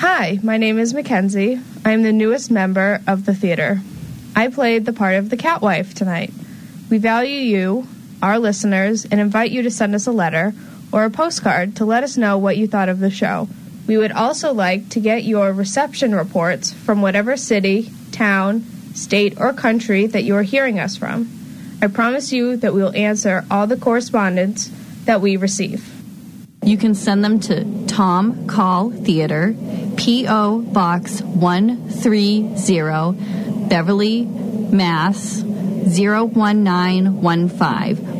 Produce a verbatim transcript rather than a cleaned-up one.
Hi, my name is Mackenzie. I am the newest member of the theater. I played the part of the Catwife tonight. We value you, our listeners, and invite you to send us a letter or a postcard to let us know what you thought of the show. We would also like to get your reception reports from whatever city, town, state, or country that you are hearing us from. I promise you that we will answer all the correspondence that we receive. You can send them to Tom Call Theater, P O. Box one three zero, Beverly, Mass. zero one nine one five.